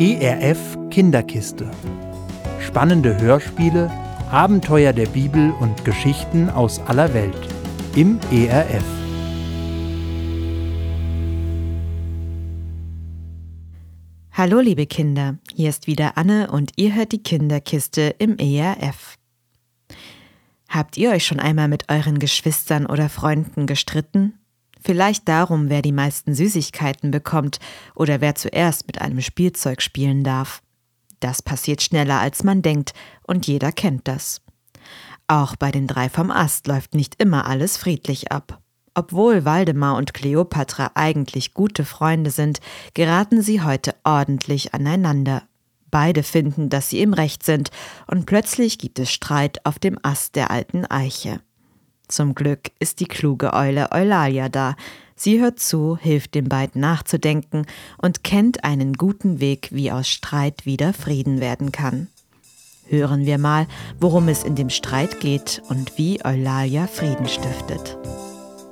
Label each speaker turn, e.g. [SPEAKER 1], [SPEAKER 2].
[SPEAKER 1] ERF Kinderkiste. Spannende Hörspiele, Abenteuer der Bibel und Geschichten aus aller Welt im ERF.
[SPEAKER 2] Hallo liebe Kinder, hier ist wieder Anne und ihr hört die Kinderkiste im ERF. Habt ihr euch schon einmal mit euren Geschwistern oder Freunden gestritten? Vielleicht darum, wer die meisten Süßigkeiten bekommt oder wer zuerst mit einem Spielzeug spielen darf. Das passiert schneller als man denkt und jeder kennt das. Auch bei den 3 vom Ast läuft nicht immer alles friedlich ab. Obwohl Waldemar und Kleopatra eigentlich gute Freunde sind, geraten sie heute ordentlich aneinander. Beide finden, dass sie im Recht sind und plötzlich gibt es Streit auf dem Ast der alten Eiche. Zum Glück ist die kluge Eule Eulalia da. Sie hört zu, hilft den beiden nachzudenken und kennt einen guten Weg, wie aus Streit wieder Frieden werden kann. Hören wir mal, worum es in dem Streit geht und wie Eulalia Frieden stiftet.